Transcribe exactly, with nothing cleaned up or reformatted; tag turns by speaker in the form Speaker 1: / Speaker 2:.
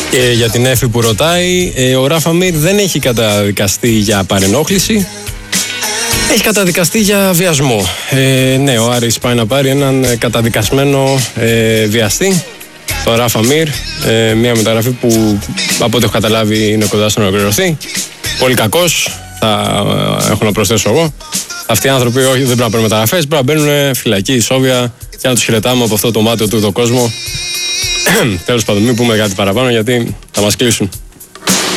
Speaker 1: Και για την Εφη που ρωτάει, ε, ο Ράφα Μίρ δεν έχει καταδικαστεί για παρενόχληση. Έχει καταδικαστεί για βιασμό. Ε, ναι, ο Άρης πάει να πάρει έναν καταδικασμένο ε, βιαστή, τον Ράφα Μίρ. Ε, μια μεταγραφή που από ό,τι έχω καταλάβει είναι κοντά στο να ολοκληρωθεί. Πολύ κακός, θα ε, έχω να προσθέσω εγώ. Αυτοί οι άνθρωποι όχι, δεν πρέπει να παίρνουν μεταγραφές, πρέπει να μπαίνουν φυλακή, ισόβια και να τους χαιρετάμε από αυτό το μάτιο του το κόσμο. Τέλος πάντων, μην πούμε κάτι παραπάνω γιατί θα μας κλείσουν.